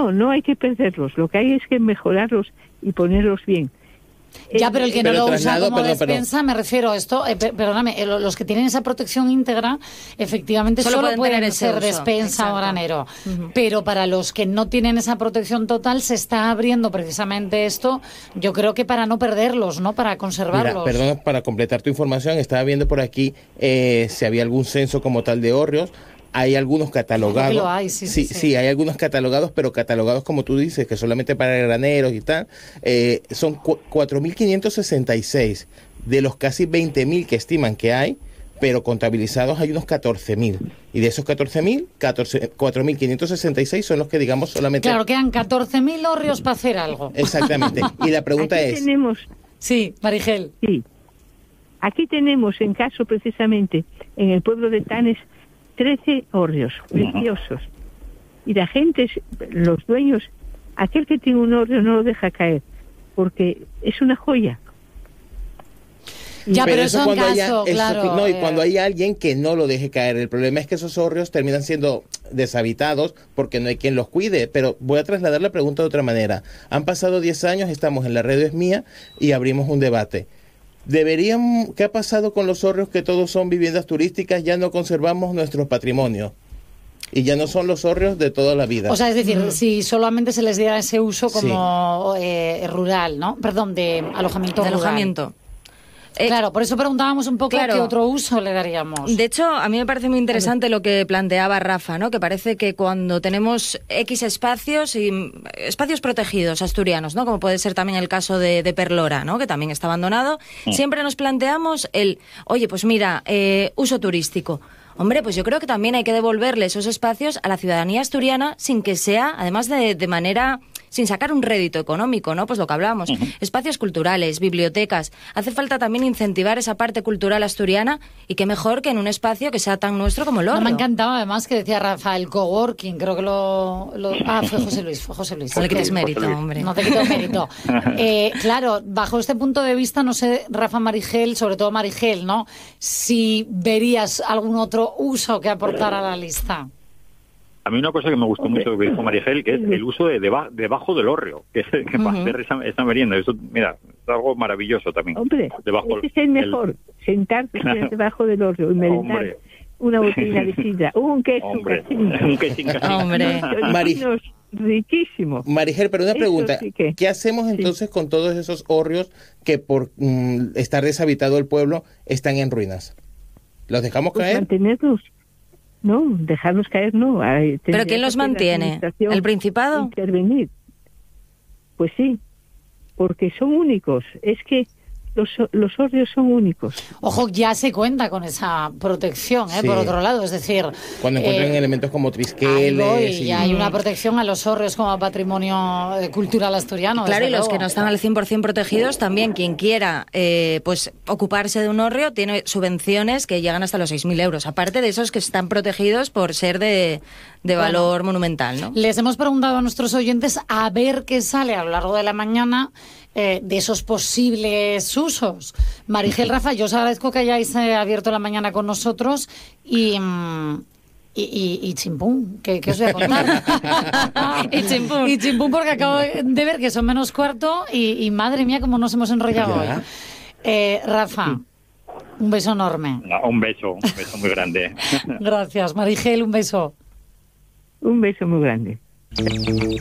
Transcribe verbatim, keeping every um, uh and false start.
no, no hay que perderlos. Lo que hay es que mejorarlos y ponerlos bien. Ya, pero el que pero no lo traslado, usa como perdón, despensa, perdón. me refiero a esto, eh, perdóname, eh, los que tienen esa protección íntegra, efectivamente Solo solo, pueden pueden tener ese ser uso. despensa Exacto. o granero. Uh-huh. Pero para los que no tienen esa protección total, se está abriendo precisamente esto, yo creo que para no perderlos, ¿no? Para conservarlos. Mira, perdón, para completar tu información, estaba viendo por aquí eh, si había algún censo como tal de hórreos. Hay algunos catalogados. Claro que lo hay, sí, sí, sí, sí. sí, hay algunos catalogados, pero catalogados como tú dices, que solamente para graneros y tal, eh, son cu- cuatro mil quinientos sesenta y seis de los casi veinte mil que estiman que hay, pero contabilizados hay unos catorce mil. Y de esos catorce mil, cuatro mil quinientos sesenta y seis son los que, digamos, solamente... Claro, quedan catorce mil hórreos para hacer algo. Exactamente. Y la pregunta Aquí es... tenemos, Sí, Marigel. sí, aquí tenemos en caso precisamente en el pueblo de Tanes trece hórreos preciosos. Y la gente, los dueños, aquel que tiene un hórreo no lo deja caer, porque es una joya. Ya, pero, eso en cuando caso, haya, eso- claro. no, y eh, cuando hay alguien que no lo deje caer. El problema es que esos hórreos terminan siendo deshabitados porque no hay quien los cuide. Pero voy a trasladar la pregunta de otra manera. Han pasado diez años, estamos en La Radio Es Mía y abrimos un debate. Deberían, ¿qué ha pasado con los hórreos que todos son viviendas turísticas? Ya no conservamos nuestro patrimonio. Y ya no son los hórreos de toda la vida. O sea, es decir, mm. si solamente se les diera ese uso como sí. eh, rural, ¿no? Perdón, de alojamiento de rural. alojamiento. Eh, claro, por eso preguntábamos un poco claro. qué otro uso le daríamos. De hecho, a mí me parece muy interesante lo que planteaba Rafa, ¿no? Que parece que cuando tenemos X espacios y espacios protegidos asturianos, ¿no? Como puede ser también el caso de, de Perlora, ¿no? Que también está abandonado, sí. siempre nos planteamos el, oye, pues mira, eh, uso turístico. Hombre, pues yo creo que también hay que devolverle esos espacios a la ciudadanía asturiana sin que sea, además de, de manera... sin sacar un rédito económico, ¿no? Pues lo que hablábamos, uh-huh. espacios culturales, bibliotecas. Hace falta también incentivar esa parte cultural asturiana y qué mejor que en un espacio que sea tan nuestro como el Hórreo. No, me encantaba además que decía Rafael coworking, creo que lo, lo... Ah, fue José Luis, fue José Luis. No le quites mérito, hombre. No te quito mérito. Eh, claro, bajo este punto de vista, no sé, Rafa, Marigel, sobre todo Marigel, ¿no? Si verías algún otro uso que aportar a la lista. A mí una cosa que me gustó mucho que dijo Marigel, que es el uso de deba- debajo del hórreo, que, que uh-huh. para hacer esa, esa merienda. Eso, mira, es algo maravilloso también. Hombre, debajo ese es el mejor, el... sentarte claro. debajo del hórreo y merendar Hombre. una botella de sidra, un queso un quesín Hombre, Marigel, riquísimo. Marigel, pero una pregunta, sí que... ¿qué hacemos entonces sí. con todos esos hórreos que por mm, estar deshabitado el pueblo están en ruinas? ¿Los dejamos pues caer? Mantenerlos. No, dejarlos caer no. ¿Pero quién los mantiene? ¿El Principado? Intervenir. Pues sí, porque son únicos. Es que los, los hórreos son únicos. Ojo, ya se cuenta con esa protección, ¿eh? Sí. Por otro lado, es decir... Cuando encuentran eh, elementos como trisqueles... Y y hay una protección a los hórreos como patrimonio cultural asturiano. Claro, y los luego. que no están al cien por ciento protegidos, también quien quiera eh, pues ocuparse de un hórreo tiene subvenciones que llegan hasta los seis mil euros, aparte de esos que están protegidos por ser de, de bueno, valor monumental, ¿no? Les hemos preguntado a nuestros oyentes a ver qué sale a lo largo de la mañana eh, de esos posibles usos. Marigel, Rafa, yo os agradezco que hayáis eh, abierto la mañana con nosotros y... Mm, Y, y, y chimpún, ¿qué, ¿qué os voy a contar? y chimpún. Y chimpún porque acabo de ver que son menos cuarto y, y madre mía, cómo nos hemos enrollado hoy. Eh, Rafa, un beso enorme. No, un beso, un beso muy grande. Gracias. Marigel, un beso. Un beso muy grande.